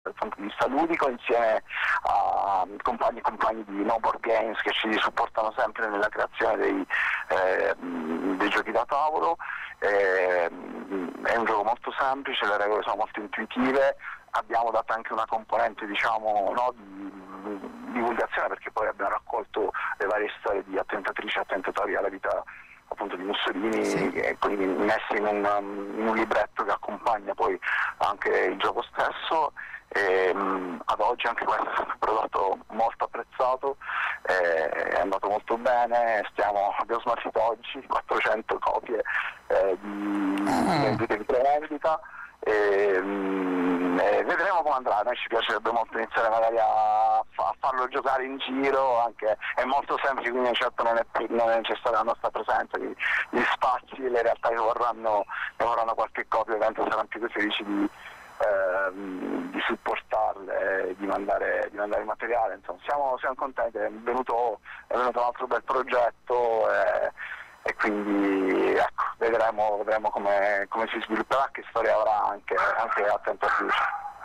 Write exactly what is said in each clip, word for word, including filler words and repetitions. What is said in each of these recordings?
dal punto di vista ludico, insieme a compagni e compagni di No Board Games che ci supportano sempre nella creazione dei, eh, dei giochi da tavolo. Eh, è un gioco molto semplice, le regole sono molto intuitive, abbiamo dato anche una componente, diciamo, no, di, di divulgazione, perché poi abbiamo raccolto le varie storie di attentatrici e attentatori alla vita appunto di Mussolini, sì. E quindi messi in un, in un libretto che accompagna poi anche il gioco stesso. E, mh, ad oggi anche questo è un prodotto molto apprezzato, eh, è andato molto bene, stiamo, abbiamo smaltito oggi quattrocento copie eh, di vendite in prevendita. E, mh, e vedremo come andrà. A noi ci piacerebbe molto iniziare magari a, fa- a farlo giocare in giro, anche è molto semplice, quindi certo non è, non è necessaria la nostra presenza, quindi gli spazi e le realtà che vorranno, che vorranno qualche copia ovviamente saranno più che felici di Ehm, di supportarle, di mandare, di mandare il materiale. Insomma, siamo, siamo contenti, è venuto, è venuto un altro bel progetto e, e quindi ecco, vedremo, vedremo come, come si svilupperà, che storia avrà anche, anche a tempo luce.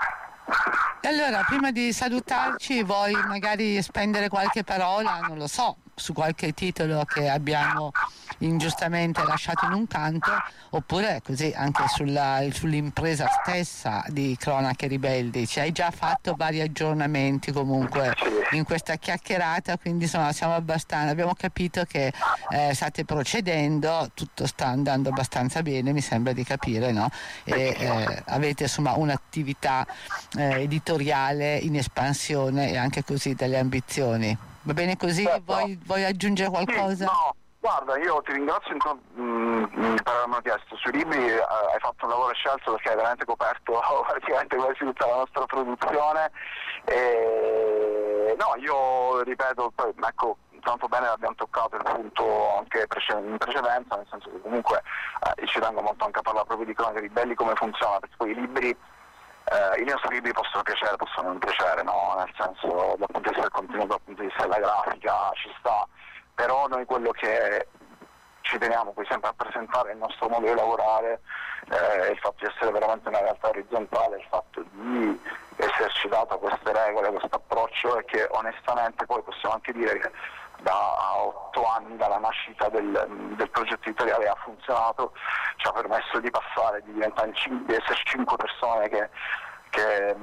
E allora, prima di salutarci, vuoi magari spendere qualche parola, non lo so, su qualche titolo che abbiamo ingiustamente lasciato in un canto, oppure così anche sulla, sull'impresa stessa di Cronache Ribelli? Ci hai già fatto vari aggiornamenti comunque in questa chiacchierata, quindi insomma siamo abbastanza, abbiamo capito che eh, state procedendo, tutto sta andando abbastanza bene, mi sembra di capire, no? E eh, avete insomma un'attività eh, editoriale in espansione e anche così delle ambizioni. Va bene così? Certo. Vuoi, vuoi aggiungere qualcosa? Sì, no. Guarda, io ti ringrazio mh, per avermi chiesto. Sui libri eh, hai fatto un lavoro scelto, perché hai veramente coperto praticamente quasi tutta la nostra produzione. E, no, io ripeto, poi, ecco, tanto bene l'abbiamo toccato il punto anche prece- in precedenza, nel senso che comunque eh, ci tengo molto anche a parlare proprio di Cronache Ribelli, come funziona, perché poi i libri, eh, i nostri libri possono piacere, possono non piacere, no? Nel senso, dal punto di vista del contenuto, dal punto di vista della grafica, ci sta. Però noi quello che ci teniamo poi sempre a presentare è il nostro modo di lavorare, eh, il fatto di essere veramente una realtà orizzontale, il fatto di esserci dato queste regole, questo approccio, e che onestamente poi possiamo anche dire che da otto anni dalla nascita del, del progetto editoriale ha funzionato, ci ha permesso di passare, di diventare di essere cinque persone che, che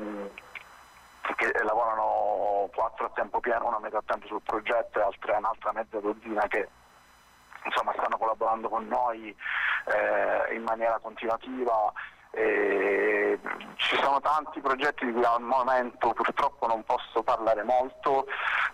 che lavorano quattro a tempo pieno, una metà a tempo sul progetto e altre un'altra mezza dozzina che insomma stanno collaborando con noi eh, in maniera continuativa. E ci sono tanti progetti di cui al momento purtroppo non posso parlare molto,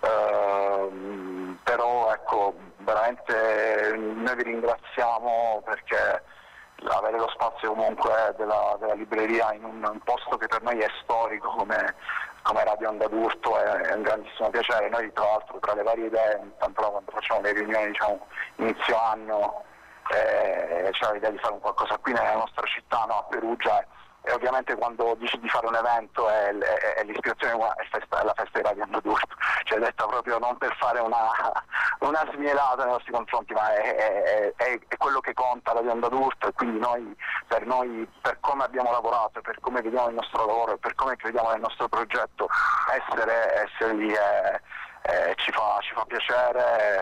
eh, però ecco, veramente noi vi ringraziamo, perché avere lo spazio comunque della, della libreria in un, un posto che per noi è storico come, come Radio Onda d'Urto è, è un grandissimo piacere. Noi tra l'altro, tra le varie idee, tanto quando facciamo le riunioni, diciamo, inizio anno, eh, c'è l'idea di fare un qualcosa qui nella nostra città, no, a Perugia, e ovviamente quando dici di fare un evento è, è, è l'ispirazione, è, festa, è la festa di Radio Onda d'Urto, cioè detta proprio non per fare una, una smielata nei nostri confronti, ma è, è, è, è quello che conta Radio Onda d'Urto, e quindi noi, per noi, per come abbiamo lavorato, per come vediamo il nostro lavoro e per come crediamo nel nostro progetto, essere, essere lì è, è, ci, fa, ci fa piacere.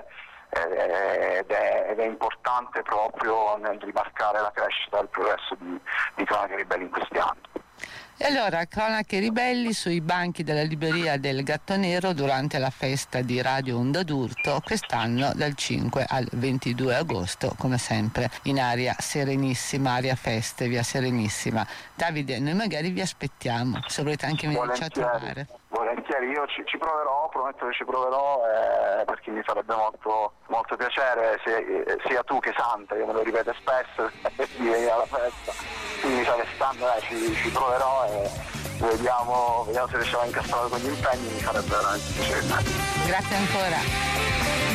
Ed è, ed è importante proprio nel rimarcare la crescita e il progresso di, di Cronache Ribelli in questi anni. E allora, Cronache Ribelli sui banchi della libreria del Gatto Nero durante la festa di Radio Onda d'Urto, quest'anno dal cinque al ventidue agosto, come sempre in aria serenissima, aria feste, via Serenissima. Davide, noi magari vi aspettiamo, se volete anche venirci a trovare. Volentieri, io ci, ci proverò, prometto che ci proverò, eh, perché mi farebbe molto, molto piacere, sia, sia tu che Santa, io me lo ripeto spesso, di venire alla festa, quindi sa che stando eh, ci, ci proverò e vediamo, vediamo se riusciamo a incastrare con gli impegni, mi farebbe veramente piacere. Grazie ancora.